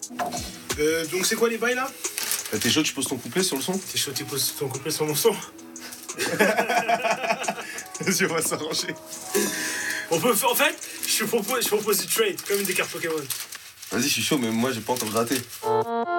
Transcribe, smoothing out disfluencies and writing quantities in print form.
Donc c'est quoi les bails là? T'es chaud, tu poses ton couplet sur le son? T'es chaud, tu poses ton couplet sur mon son? Vas-y, on va s'arranger. On peut, en fait, je propose du trade, comme une des cartes Pokémon. Vas-y, je suis chaud, mais moi j'ai pas encore gratté.